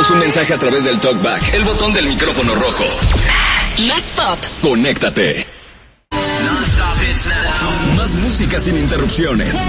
Mándanos un mensaje a través del TalkBack, el botón del micrófono rojo. Más pop. Conéctate. Más música sin interrupciones.